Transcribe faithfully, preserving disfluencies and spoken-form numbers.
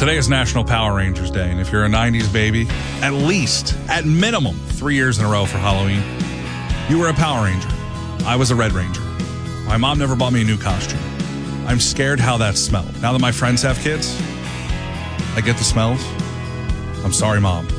Today is National Power Rangers Day, and if you're a nineties baby, at least, at minimum, three years in a row for Halloween, you were a Power Ranger. I was a Red Ranger. My mom never bought me a new costume. I'm scared how that smelled. Now that my friends have kids, I get the smells. I'm sorry, Mom.